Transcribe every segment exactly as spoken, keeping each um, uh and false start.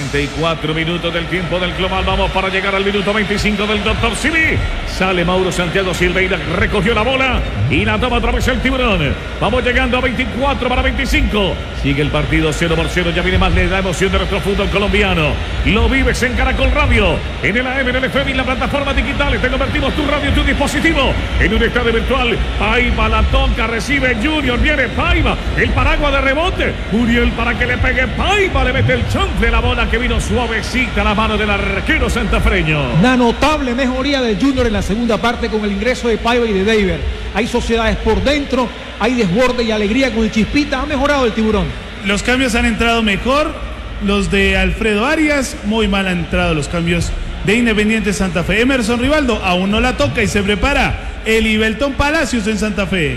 cuarenta y cuatro minutos del tiempo del global. Vamos para llegar al minuto veinticinco del doctor Simi. Sale Mauro Santiago Silveira, recogió la bola y la toma otra vez el Tiburón. Vamos llegando a veinticuatro para veinticinco. Sigue el partido cero por cero. Ya viene más, le da emoción de nuestro fútbol colombiano. Lo vives en Caracol Radio, en el A M, en el F M y en la plataforma digital. Te convertimos tu radio, tu dispositivo en un estadio virtual. Paiva la toca, recibe Junior, viene Paiva, el paraguas de rebote. Muriel para que le pegue Paiva, le mete el chanfle, la bola que vino suavecita a la mano del arquero santafreño. Una notable mejoría del Junior en la segunda parte con el ingreso de Paiva y de David. Hay sociedades por dentro, hay desborde y alegría con el Chispita. Ha mejorado el Tiburón. Los cambios han entrado mejor. Los de Alfredo Arias, muy mal han entrado los cambios de Independiente Santa Fe. Emerson Rivaldo aún no la toca y se prepara el Ibelton Palacios en Santa Fe.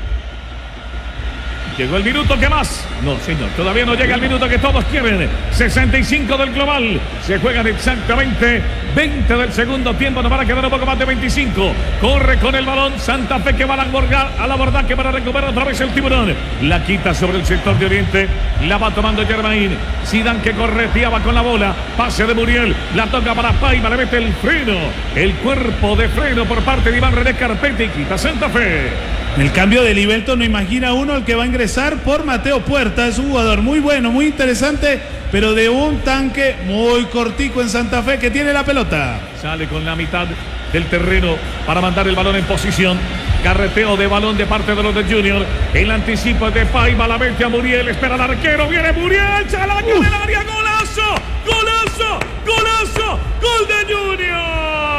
Llegó el minuto que más. No, señor, todavía no llega el minuto que todos quieren. sesenta y cinco del global. Se juegan exactamente veinte del segundo tiempo. Nos van a quedar un poco más de veinticinco. Corre con el balón Santa Fe, que va a abordar, al abordaje para recuperar otra vez el Tiburón. La quita sobre el sector de Oriente. La va tomando Germain. Zidane, que correteaba con la bola. Pase de Muriel. La toca para Paiva. Le mete el freno. El cuerpo de freno por parte de Iván René Carpete y quita Santa Fe. El cambio de Ibelton, no imagina uno el que va a ingresar por Mateo Puerta. Es un jugador muy bueno, muy interesante, pero de un tanque muy cortico en Santa Fe, que tiene la pelota. Sale con la mitad del terreno para mandar el balón en posición. Carreteo de balón de parte de los de Junior. El anticipo de Paiva, la mete a Muriel. Espera el arquero. Viene Muriel. Chalaño del área. Golazo. Golazo. Golazo. Gol de